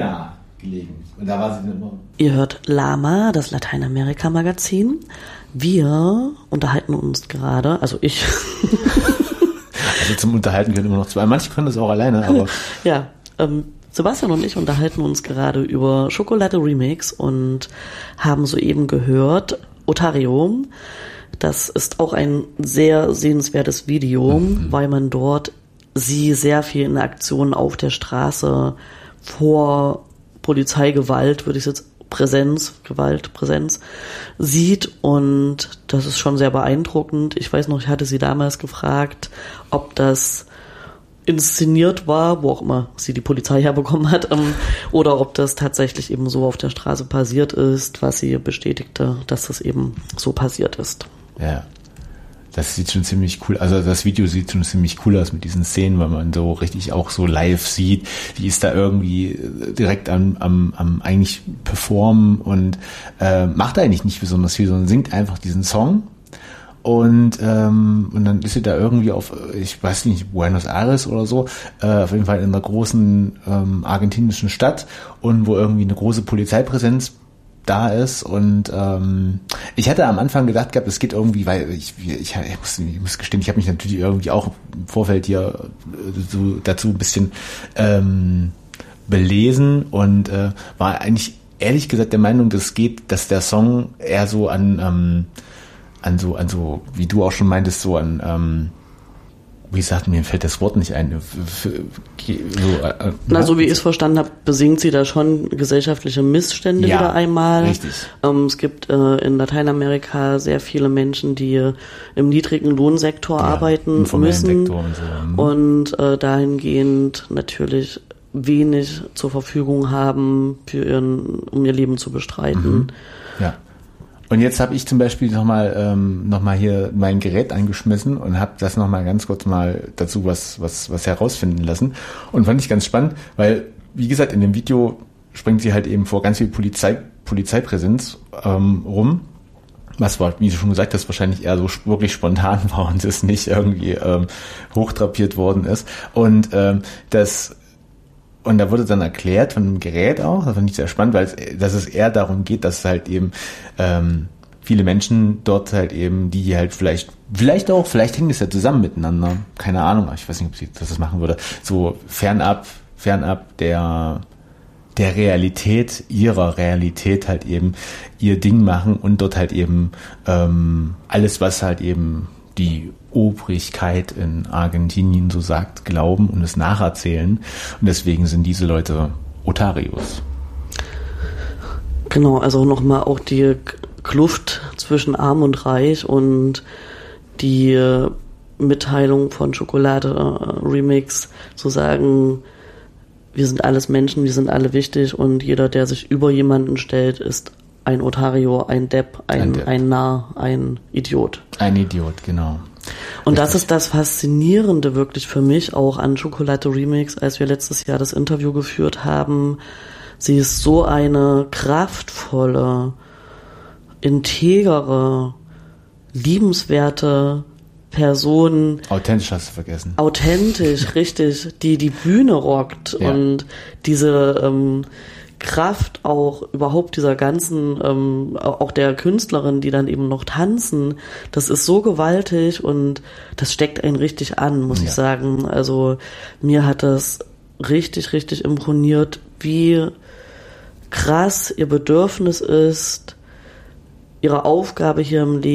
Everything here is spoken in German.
China gelegen. Und da war sie immer. Ihr hört Lama, das Lateinamerika-Magazin. Wir unterhalten uns gerade, also ich. Also zum Unterhalten können immer noch zwei. Manche können das auch alleine, aber. Ja, Sebastian und ich unterhalten uns gerade über Schokolade Remix und haben soeben gehört Otario. Das ist auch ein sehr sehenswertes Video, weil man dort sie sehr viel in Aktionen auf der Straße vor Polizeigewalt, würde ich jetzt Präsenz sieht, und das ist schon sehr beeindruckend. Ich weiß noch, ich hatte sie damals gefragt, ob das inszeniert war, wo auch immer sie die Polizei herbekommen hat, oder ob das tatsächlich eben so auf der Straße passiert ist, was sie bestätigte, dass das eben so passiert ist. Ja, das sieht schon ziemlich cool, also das Video sieht schon ziemlich cool aus mit diesen Szenen, weil man so richtig auch so live sieht, die ist da irgendwie direkt am eigentlich performen und macht eigentlich nicht besonders viel, sondern singt einfach diesen Song. Und dann ist sie da irgendwie auf, ich weiß nicht, Buenos Aires oder so, auf jeden Fall in einer großen argentinischen Stadt, und wo irgendwie eine große Polizeipräsenz da ist. Und ich hatte am Anfang gedacht gehabt, es geht irgendwie, weil ich muss gestehen, ich habe mich natürlich irgendwie auch im Vorfeld hier so dazu ein bisschen belesen und war eigentlich ehrlich gesagt der Meinung, dass der Song eher so an so, wie du auch schon meintest, so an, wie gesagt, mir fällt das Wort nicht ein. So wie ich es verstanden habe, besingt sie da schon gesellschaftliche Missstände wieder einmal. Richtig. Es gibt in Lateinamerika sehr viele Menschen, die im niedrigen Lohnsektor arbeiten müssen Sektor und so. Und dahingehend natürlich wenig zur Verfügung haben, um ihr Leben zu bestreiten. Ja. Und jetzt habe ich zum Beispiel noch mal hier mein Gerät angeschmissen und habe das noch mal ganz kurz mal dazu was herausfinden lassen, und fand ich ganz spannend, weil, wie gesagt, in dem Video springt sie halt eben vor ganz viel Polizeipräsenz rum, was war, wie du schon gesagt hast, wahrscheinlich eher so wirklich spontan war und es nicht irgendwie hochdrapiert worden ist, und und da wurde dann erklärt von dem Gerät auch, das fand ich sehr spannend, weil dass es eher darum geht, dass halt eben viele Menschen dort halt eben, die halt vielleicht hängt es ja zusammen miteinander, keine Ahnung, ich weiß nicht, ob sie das machen würde, so fernab der Realität, ihrer Realität halt eben ihr Ding machen und dort halt eben alles, was halt eben die Obrigkeit in Argentinien so sagt, glauben und es nacherzählen. Und deswegen sind diese Leute Otarios. Genau, also nochmal auch die Kluft zwischen Arm und Reich und die Mitteilung von Schokolade Remix, zu sagen, wir sind alles Menschen, wir sind alle wichtig, und jeder, der sich über jemanden stellt, ist ein Otario, ein Depp, ein Narr, ein Idiot. Ein Idiot, genau. Und richtig. Das ist das Faszinierende wirklich für mich auch an Schokolade Remix, als wir letztes Jahr das Interview geführt haben. Sie ist so eine kraftvolle, integere, liebenswerte Person. Authentisch hast du vergessen. Authentisch, richtig, die Bühne rockt, und diese Kraft auch überhaupt dieser ganzen, auch der Künstlerin, die dann eben noch tanzen, das ist so gewaltig, und das steckt einen richtig an, muss ich sagen. Also mir hat das richtig, richtig imponiert, wie krass ihr Bedürfnis ist, ihre Aufgabe hier im Leben